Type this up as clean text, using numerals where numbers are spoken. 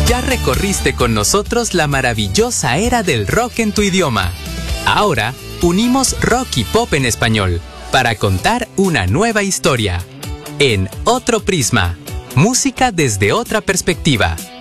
Ya recorriste con nosotros la maravillosa era del rock en tu idioma. Ahora, unimos rock y pop en español para contar una nueva historia. En Otro Prisma, música desde otra perspectiva.